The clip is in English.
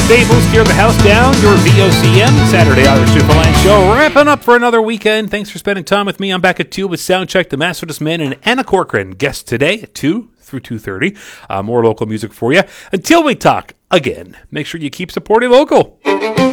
Staples, Tear the House Down, your VOCM Saturday Irish Superline show. Wrapping up for another weekend. Thanks for spending time with me. I'm back at 2 with Soundcheck, the Masterless Man, and Anna Corcoran. Guest today at 2 through 2:30. More local music for you. Until we talk again, make sure you keep supporting local.